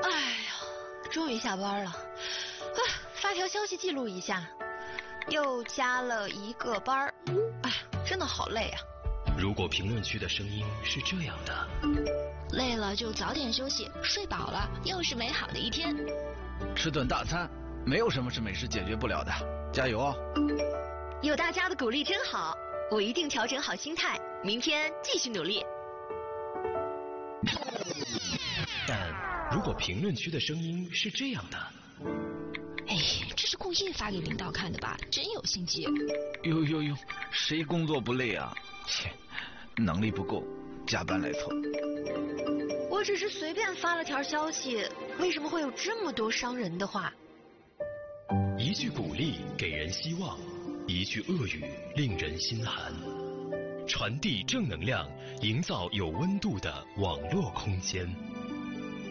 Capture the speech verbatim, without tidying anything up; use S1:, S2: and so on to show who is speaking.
S1: 哎呀，终于下班了，啊，发条消息记录一下，又加了一个班儿，哎呀，真的好累啊。
S2: 如果评论区的声音是这样的，
S3: 累了就早点休息，睡饱了又是美好的一天。
S4: 吃顿大餐，没有什么是美食解决不了的，加油哦！
S1: 有大家的鼓励真好，我一定调整好心态，明天继续努力。
S2: 但如果评论区的声音是这样的，
S3: 哎，这是故意发给领导看的吧？真有心机。
S4: 呦呦呦，谁工作不累啊？切，能力不够，加班来凑。
S1: 我只是随便发了条消息，为什么会有这么多伤人的话？
S2: 一句鼓励给人希望，一句恶语令人心寒。传递正能量，营造有温度的网络空间。